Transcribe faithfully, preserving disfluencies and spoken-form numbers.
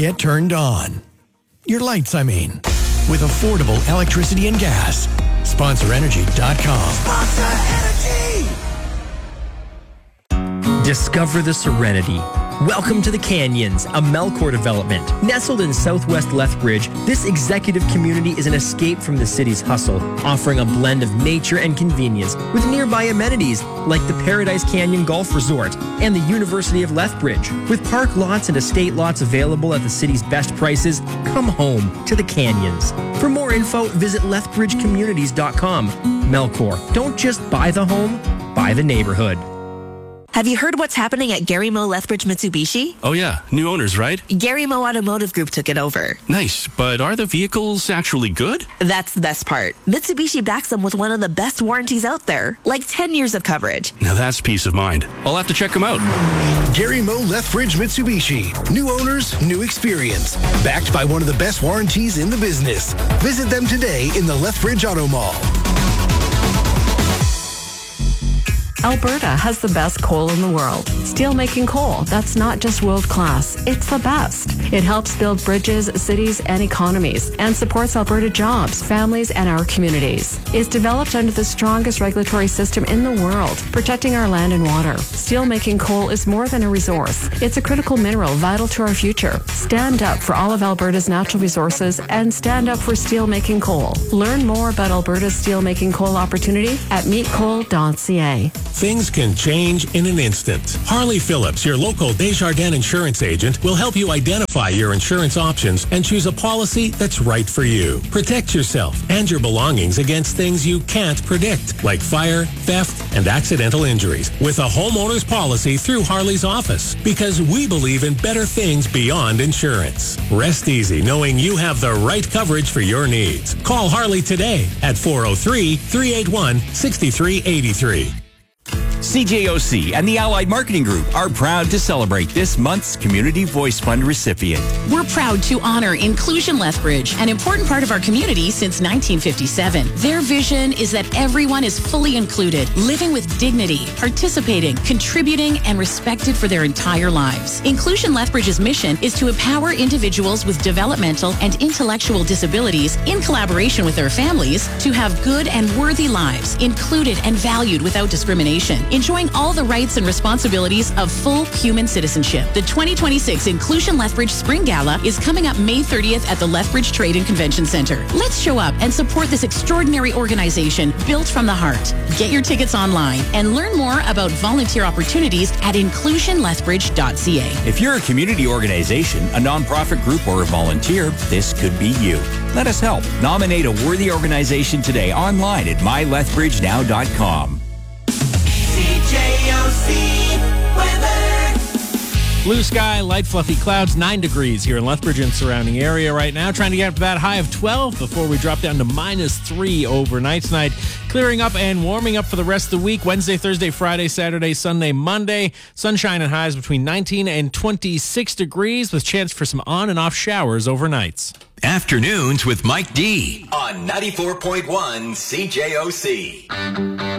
get turned on. Your lights, I mean. With affordable electricity and gas. Sponsor Energy dot com. Sponsor Energy! Discover the serenity. Welcome to the Canyons, a Melcor development. Nestled in southwest Lethbridge, this executive community is an escape from the city's hustle, offering a blend of nature and convenience with nearby amenities like the Paradise Canyon Golf Resort and the University of Lethbridge. With park lots and estate lots available at the city's best prices, come home to the Canyons. For more info, visit lethbridge communities dot com. Melcor, don't just buy the home, buy the neighborhood. Have you heard what's happening at Gary Mo Lethbridge Mitsubishi? Oh yeah, new owners, right? Gary Mo Automotive Group took it over. Nice, but are the vehicles actually good? That's the best part. Mitsubishi backs them with one of the best warranties out there, like ten years of coverage. Now that's peace of mind. I'll have to check them out. Gary Mo Lethbridge Mitsubishi. New owners, new experience. Backed by one of the best warranties in the business. Visit them today in the Lethbridge Auto Mall. Alberta has the best coal in the world. Steelmaking coal, that's not just world class, it's the best. It helps build bridges, cities, and economies, and supports Alberta jobs, families, and our communities. It's developed under the strongest regulatory system in the world, protecting our land and water. Steelmaking coal is more than a resource. It's a critical mineral vital to our future. Stand up for all of Alberta's natural resources and stand up for steelmaking coal. Learn more about Alberta's steelmaking coal opportunity at meet coal dot c a. Things can change in an instant. Harley Phillips, your local Desjardins insurance agent, will help you identify your insurance options and choose a policy that's right for you. Protect yourself and your belongings against things you can't predict, like fire, theft, and accidental injuries, with a homeowner's policy through Harley's office. Because we believe in better things beyond insurance. Rest easy knowing you have the right coverage for your needs. Call Harley today at four oh three, three eight one, six three eight three. C J O C and the Allied Marketing Group are proud to celebrate this month's Community Voice Fund recipient. We're proud to honor Inclusion Lethbridge, an important part of our community since nineteen fifty-seven. Their vision is that everyone is fully included, living with dignity, participating, contributing, and respected for their entire lives. Inclusion Lethbridge's mission is to empower individuals with developmental and intellectual disabilities in collaboration with their families to have good and worthy lives, included and valued without discrimination, enjoying all the rights and responsibilities of full human citizenship. The twenty twenty-six Inclusion Lethbridge Spring Gala is coming up May thirtieth at the Lethbridge Trade and Convention Center. Let's show up and support this extraordinary organization built from the heart. Get your tickets online and learn more about volunteer opportunities at inclusion lethbridge dot c a. If you're a community organization, a nonprofit group, or a volunteer, this could be you. Let us help. Nominate a worthy organization today online at my lethbridge now dot com. C J O C weather. Blue sky, light fluffy clouds, nine degrees here in Lethbridge and surrounding area right now. Trying to get up to that high of twelve before we drop down to minus three overnight tonight. Clearing up and warming up for the rest of the week. Wednesday, Thursday, Friday, Saturday, Sunday, Monday. Sunshine and highs between nineteen and twenty-six degrees with chance for some on and off showers overnights. Afternoons with Mike D on ninety-four point one C J O C.